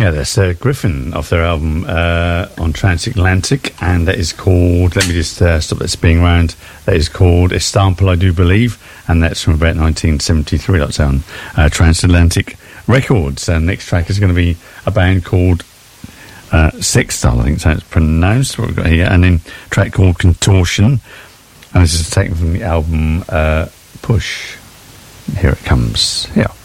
Yeah, that's Griffin off their album on Transatlantic, and that is called, let me just stop that spinning around, that is called Estample, I do believe, and that's from about 1973, that's on Transatlantic Records. And next track is going to be a band called Sextile, I think that's how it's pronounced, what we've got here, and then a track called Contortion, and this is taken from the album Push. Here it comes, yeah.